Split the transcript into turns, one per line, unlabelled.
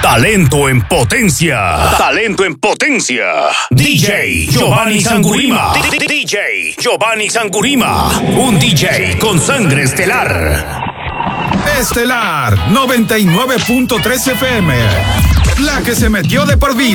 Talento en potencia. Talento en potencia. DJ Giovanni Sangurima. DJ Giovanni Sangurima. Un DJ con sangre estelar.
Estelar 99.3 FM. La que se metió de por vida.